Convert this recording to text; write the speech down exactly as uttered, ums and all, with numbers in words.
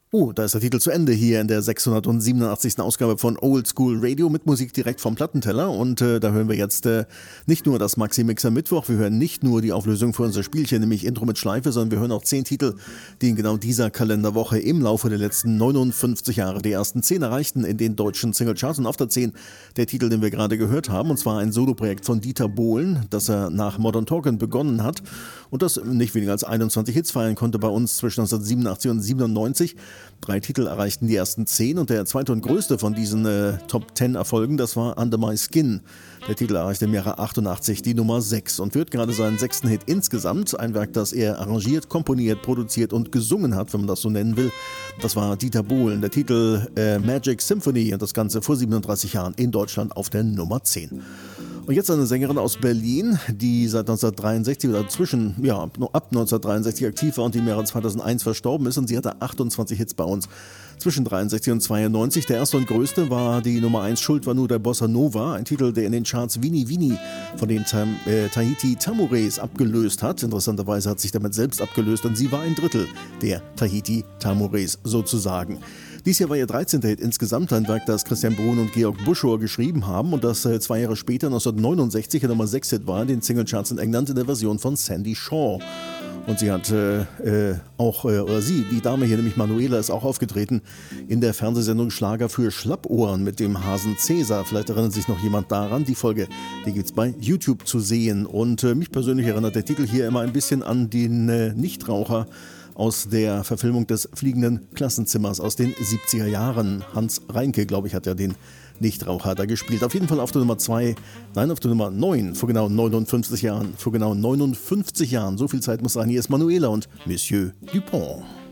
Oh, da ist der Titel zu Ende hier in der sechshundertsiebenundachtzigsten Ausgabe von Old School Radio mit Musik direkt vom Plattenteller. Und äh, da hören wir jetzt äh, nicht nur das Maxi-Mixer Mittwoch, wir hören nicht nur die Auflösung für unser Spielchen, nämlich Intro mit Schleife, sondern wir hören auch zehn Titel, die in genau dieser Kalenderwoche im Laufe der letzten neunundfünfzig Jahre die ersten zehn erreichten in den deutschen Singlecharts. Und auf der zehn der Titel, den wir gerade gehört haben, und zwar ein Soloprojekt von Dieter Bohlen, das er nach Modern Talking begonnen hat und das nicht weniger als einundzwanzig Hits feiern konnte bei uns zwischen neunzehnhundertsiebenundachtzig und siebenundneunzig. Drei Titel erreichten die ersten zehn und der zweite und größte von diesen äh, Top zehn Erfolgen, das war Under My Skin. Der Titel erreichte im Jahre achtundachtzig die Nummer sechs und wird gerade seinen sechsten Hit insgesamt. Ein Werk, das er arrangiert, komponiert, produziert und gesungen hat, wenn man das so nennen will. Das war Dieter Bohlen. Der Titel äh, Magic Symphony und das Ganze vor siebenunddreißig Jahren in Deutschland auf der Nummer zehn. Und jetzt eine Sängerin aus Berlin, die seit neunzehnhundertdreiundsechzig oder zwischen, ja, ab neunzehnhundertdreiundsechzig aktiv war und die im Jahre zweitausendeins verstorben ist. Und sie hatte achtundzwanzig Hits bei uns zwischen dreiundsechzig und zweiundneunzig. Der erste und größte war die Nummer eins, Schuld war nur der Bossa Nova, ein Titel, der in den Charts Vini Vini von den Tam, äh, Tahiti Tamores abgelöst hat. Interessanterweise hat sich damit selbst abgelöst und sie war ein Drittel der Tahiti Tamores sozusagen. Dies Jahr war ihr dreizehnter Hit insgesamt, ein Werk, das Christian Bruhn und Georg Buschor geschrieben haben und das äh, zwei Jahre später, neunzehnhundertneunundsechzig, der Nummer sechs Hit war in den Singlecharts in England in der Version von Sandy Shaw. Und sie hat äh, äh, auch, äh, oder sie, die Dame hier, nämlich Manuela, ist auch aufgetreten in der Fernsehsendung Schlager für Schlappohren mit dem Hasen Cäsar. Vielleicht erinnert sich noch jemand daran. Die Folge, die gibt es bei YouTube zu sehen. Und äh, mich persönlich erinnert der Titel hier immer ein bisschen an den äh, Nichtraucher aus der Verfilmung des Fliegenden Klassenzimmers aus den siebziger Jahren. Hans Reinke, glaube ich, hat ja den Nichtraucher da gespielt. Auf jeden Fall auf der Nummer zwei, nein, auf der Nummer neun, vor genau neunundfünfzig Jahren. Vor genau neunundfünfzig Jahren, so viel Zeit muss sein. Hier ist Manuela und Monsieur Dupont.